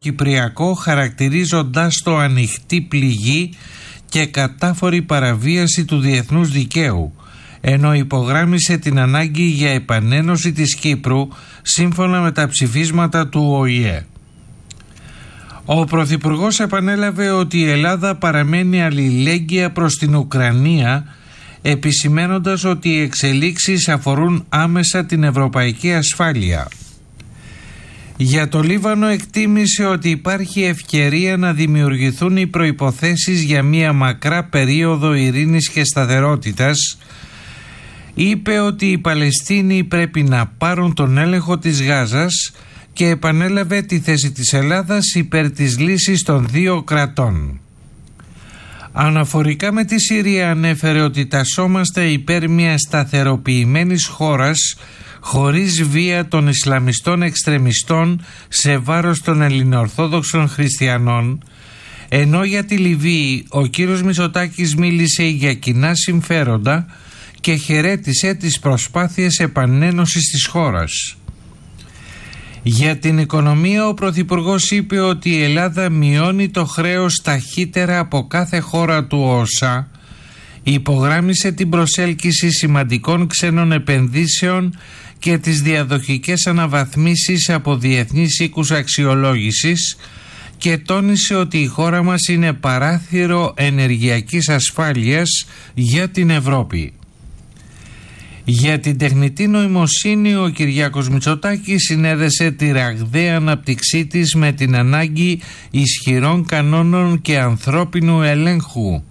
Κυπριακό, χαρακτηρίζοντας το ανοιχτή πληγή και κατάφορη παραβίαση του διεθνούς δικαίου, ενώ υπογράμμισε την ανάγκη για επανένωση της Κύπρου σύμφωνα με τα ψηφίσματα του ΟΗΕ. Ο Πρωθυπουργός επανέλαβε ότι η Ελλάδα παραμένει αλληλέγγυα προς την Ουκρανία, επισημένοντας ότι οι εξελίξεις αφορούν άμεσα την ευρωπαϊκή ασφάλεια. Για το Λίβανο εκτίμησε ότι υπάρχει ευκαιρία να δημιουργηθούν οι προϋποθέσεις για μια μακρά περίοδο ειρήνης και σταθερότητας. Είπε ότι οι Παλαιστίνοι πρέπει να πάρουν τον έλεγχο της Γάζας και επανέλαβε τη θέση της Ελλάδας υπέρ της λύσης των δύο κρατών. Αναφορικά με τη Συρία ανέφερε ότι τασσόμαστε υπέρ μιας σταθεροποιημένης χώρας χωρίς βία των Ισλαμιστών εξτρεμιστών σε βάρος των ελληνοορθόδοξων χριστιανών, ενώ για τη Λιβύη ο κύριος Μητσοτάκης μίλησε για κοινά συμφέροντα και χαιρέτησε τις προσπάθειες επανένωσης της χώρας. Για την οικονομία ο Πρωθυπουργός είπε ότι η Ελλάδα μειώνει το χρέος ταχύτερα από κάθε χώρα του ΟΣΑ, υπογράμμισε την προσέλκυση σημαντικών ξένων επενδύσεων και τις διαδοχικές αναβαθμίσεις από διεθνείς οίκους αξιολόγησης και τόνισε ότι η χώρα μας είναι παράθυρο ενεργειακής ασφάλειας για την Ευρώπη. Για την τεχνητή νοημοσύνη ο Κυριάκος Μητσοτάκης συνέδεσε τη ραγδαία ανάπτυξή της με την ανάγκη ισχυρών κανόνων και ανθρώπινου ελέγχου.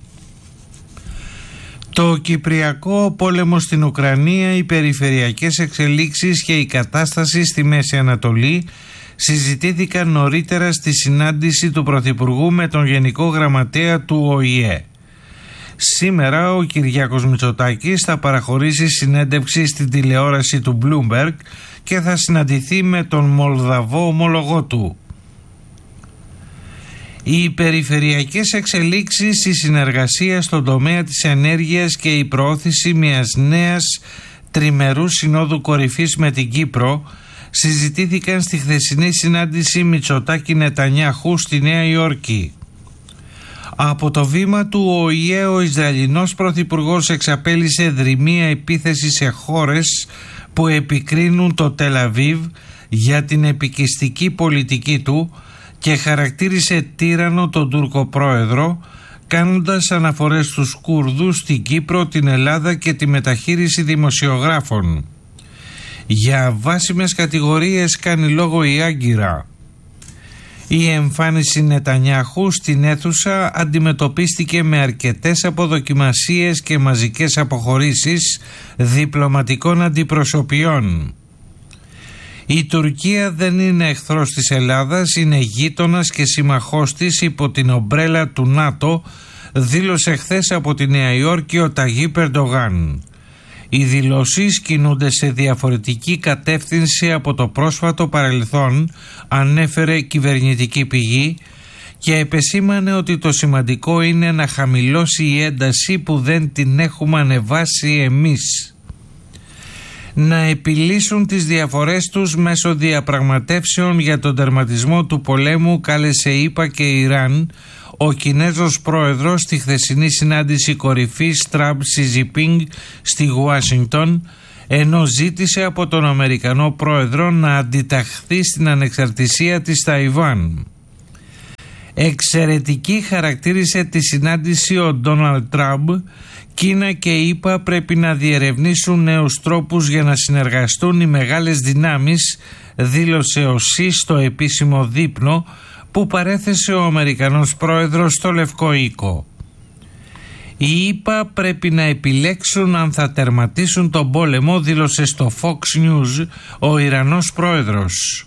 Το Κυπριακό, πόλεμο στην Ουκρανία, οι περιφερειακές εξελίξεις και η κατάσταση στη Μέση Ανατολή συζητήθηκαν νωρίτερα στη συνάντηση του Πρωθυπουργού με τον Γενικό Γραμματέα του ΟΗΕ. Σήμερα ο Κυριάκος Μητσοτάκης θα παραχωρήσει συνέντευξη στην τηλεόραση του Bloomberg και θα συναντηθεί με τον Μολδαβό ομολογό του. Οι περιφερειακές εξελίξεις, η συνεργασία στον τομέα της ενέργειας και η προώθηση μιας νέας τριμερού συνόδου κορυφής με την Κύπρο συζητήθηκαν στη χθεσινή συνάντηση Μητσοτάκη-Νετανιάχου στη Νέα Υόρκη. Από το βήμα του ΟΗΕ ο Ισραηλινός Πρωθυπουργός εξαπέλυσε δρυμία επίθεση σε χώρες που επικρίνουν το Τελ-Αβίβ για την επικιστική πολιτική του και χαρακτήρισε τύραννο τον Τούρκο πρόεδρο, κάνοντας αναφορές στους Κούρδους, στην Κύπρο, την Ελλάδα και τη μεταχείριση δημοσιογράφων. Για βάσιμες κατηγορίες κάνει λόγο η Άγκυρα. Η εμφάνιση Νετανιάχου στην αίθουσα αντιμετωπίστηκε με αρκετές αποδοκιμασίες και μαζικές αποχωρήσεις διπλωματικών αντιπροσωπιών. Η Τουρκία δεν είναι εχθρός της Ελλάδας, είναι γείτονας και σύμμαχός της υπό την ομπρέλα του ΝΑΤΟ, δήλωσε χθες από τη Νέα Υόρκη ο Ταγίπ Ερντογάν. Οι δηλώσεις κινούνται σε διαφορετική κατεύθυνση από το πρόσφατο παρελθόν, ανέφερε κυβερνητική πηγή και επεσήμανε ότι το σημαντικό είναι να χαμηλώσει η ένταση που δεν την έχουμε ανεβάσει εμείς. Να επιλύσουν τις διαφορές τους μέσω διαπραγματεύσεων για τον τερματισμό του πολέμου, κάλεσε ΗΠΑ και Ιράν ο Κινέζος πρόεδρος στη χθεσινή συνάντηση κορυφής Τραμπ-Σι Τζινπίνγκ στη Ουάσιγκτον, ενώ ζήτησε από τον Αμερικανό πρόεδρο να αντιταχθεί στην ανεξαρτησία της Ταϊβάν. Εξαιρετική χαρακτήρισε τη συνάντηση ο Ντόναλντ Τραμπ. Κίνα και ΗΠΑ πρέπει να διερευνήσουν νέους τρόπους για να συνεργαστούν οι μεγάλες δυνάμεις, δήλωσε ο Σι στο επίσημο δείπνο που παρέθεσε ο Αμερικανός πρόεδρος στο Λευκό Οίκο. Οι ΗΠΑ πρέπει να επιλέξουν αν θα τερματίσουν τον πόλεμο, δήλωσε στο Fox News ο Ιρανός πρόεδρος.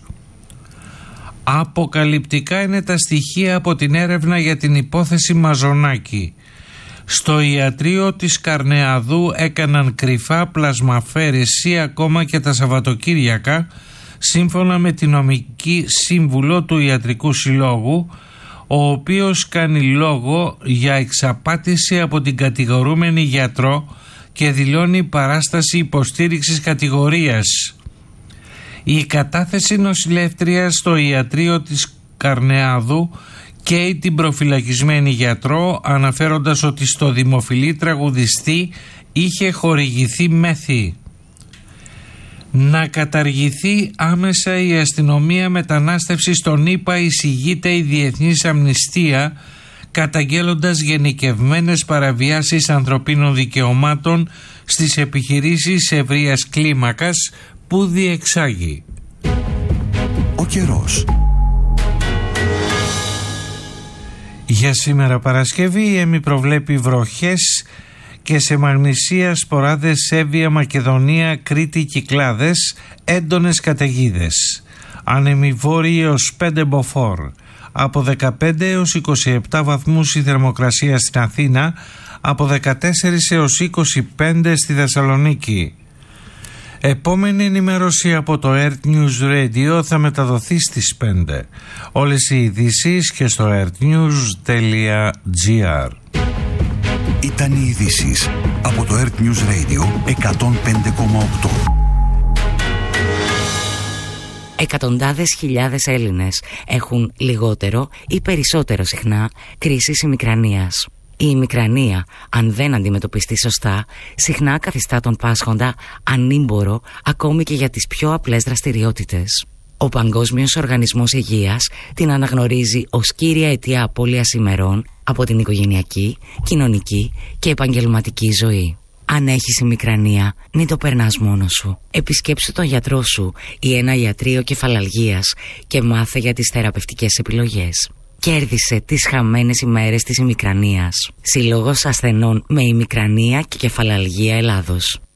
Αποκαλυπτικά είναι τα στοιχεία από την έρευνα για την υπόθεση Μαζονάκη. Στο ιατρείο της Καρνεαδού έκαναν κρυφά πλασμαφέρεση ακόμα και τα Σαββατοκύριακα, σύμφωνα με τη νομική σύμβουλο του Ιατρικού Συλλόγου, ο οποίος κάνει λόγο για εξαπάτηση από την κατηγορούμενη γιατρό και δηλώνει παράσταση υποστήριξης κατηγορίας. Η κατάθεση νοσηλεύτριας στο ιατρείο της Καρνεάδου καίει την προφυλακισμένη γιατρό, αναφέροντας ότι στο δημοφιλή τραγουδιστή είχε χορηγηθεί μέθη. Να καταργηθεί άμεσα η αστυνομία μετανάστευσης στον ΗΠΑ, εισηγείται η Διεθνής Αμνηστία, καταγγέλλοντας γενικευμένες παραβιάσεις ανθρωπίνων δικαιωμάτων στις επιχειρήσεις ευρείας κλίμακας που διεξάγει. Ο καιρός. Για σήμερα Παρασκευή η ΕΜΗ προβλέπει βροχές και σε Μαγνησία, Σποράδες, Σέβια, Μακεδονία, Κρήτη, Κυκλάδες, έντονες καταιγίδες. Άνεμοι βόρειοι έως 5 μποφόρ. Από 15 έως 27 βαθμούς η θερμοκρασία στην Αθήνα, από 14 έως 25 στη Θεσσαλονίκη. Επόμενη ενημέρωση από το Earth News Radio θα μεταδοθεί στις 5. Όλες οι ειδήσεις και στο earthnews.gr. Ήταν οι ειδήσεις από το Earth News Radio 105,8. Εκατοντάδες χιλιάδες Έλληνες έχουν λιγότερο ή περισσότερο συχνά κρίσεις ημικρανίας. Η ημικρανία, αν δεν αντιμετωπιστεί σωστά, συχνά καθιστά τον πάσχοντα ανήμπορο ακόμη και για τις πιο απλές δραστηριότητες. Ο Παγκόσμιος Οργανισμός Υγείας την αναγνωρίζει ως κύρια αιτία απώλειας ημερών από την οικογενειακή, κοινωνική και επαγγελματική ζωή. Αν έχεις ημικρανία, μην το περνάς μόνος σου. Επισκέψου τον γιατρό σου ή ένα ιατρείο κεφαλαλγίας και μάθε για τις θεραπευτικές επιλογές. Κέρδισε τις χαμένες ημέρες της ημικρανίας. Σύλλογος Ασθενών με Ημικρανία και Κεφαλαλγία Ελλάδος.